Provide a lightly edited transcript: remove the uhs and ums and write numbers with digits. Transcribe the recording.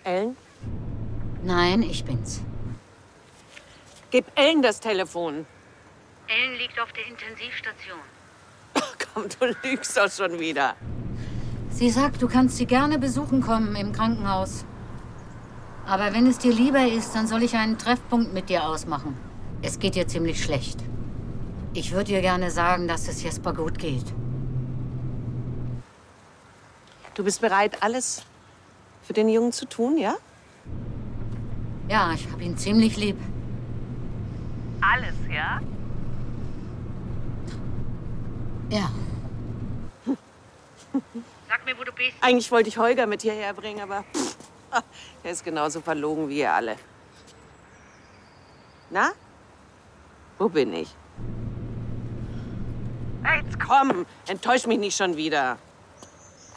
Ellen? Nein, ich bin's. Gib Ellen das Telefon. Ellen liegt auf der Intensivstation. Ach komm, du lügst doch schon wieder. Sie sagt, du kannst sie gerne besuchen kommen im Krankenhaus. Aber wenn es dir lieber ist, dann soll ich einen Treffpunkt mit dir ausmachen. Es geht ihr ziemlich schlecht. Ich würde ihr gerne sagen, dass es Jesper gut geht. Du bist bereit, alles für den Jungen zu tun, ja? Ja, ich habe ihn ziemlich lieb. Alles, ja? Ja. Sag mir, wo du bist. Eigentlich wollte ich Holger mit hierher bringen, aber der ist genauso verlogen wie ihr alle. Na? Wo bin ich? Jetzt komm, enttäusch mich nicht schon wieder.